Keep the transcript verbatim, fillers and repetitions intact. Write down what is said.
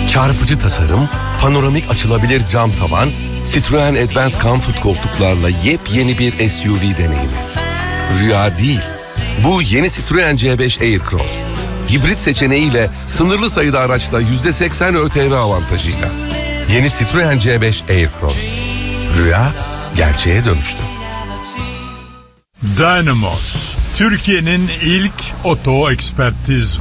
Çarpıcı tasarım, panoramik açılabilir cam tavan, Citroen Advance Comfort koltuklarla yepyeni bir S U V deneyimi. Rüya değil, bu yeni Citroen C beş Aircross. Hibrit seçeneğiyle sınırlı sayıda araçta yüzde seksen ÖTV avantajıyla. Yeni Citroen C beş Aircross. Rüya gerçeğe dönüştü. Dynamos, Türkiye'nin ilk oto ekspertiz